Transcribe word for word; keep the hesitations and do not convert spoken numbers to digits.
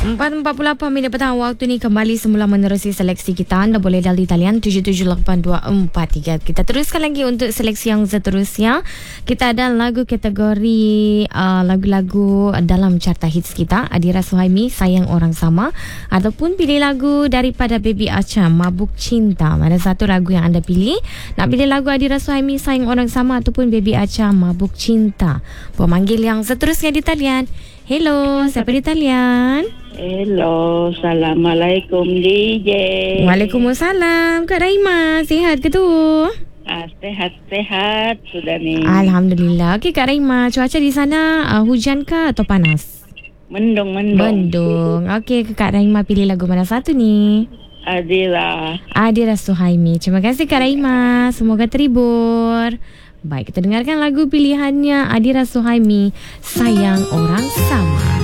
empat empat puluh lapan minit petang waktu ni kembali semula menerusi seleksi kita. Anda boleh dial di talian tujuh tujuh lapan dua empat tiga. Kita teruskan lagi untuk seleksi yang seterusnya. Kita ada lagu kategori uh, lagu-lagu dalam carta hits kita. Adira Suhaimi, Sayang Orang Sama, ataupun pilih lagu daripada Baby Acha, Mabuk Cinta. Mana satu lagu yang anda pilih? Nak pilih lagu Adira Suhaimi, Sayang Orang Sama, ataupun Baby Acha, Mabuk Cinta? Pemanggil yang seterusnya di talian. Hello, siapa di talian? Hello, Assalamualaikum D J. Waalaikumsalam, Kak Raima. Sihat ke tu? Ah, sehat-sehat sudah nih. Alhamdulillah. Okey Kak Raima, cuaca di sana uh, hujan ke atau panas? Mendung, mendung. Mendung. Okey, Kak Raima pilih lagu mana satu ni? Adira. Adira Suhaimi. Terima kasih Kak Raima. Semoga terhibur. Baik, kita dengarkan lagu pilihannya Adira Suhaimi, Sayang Orang Sama.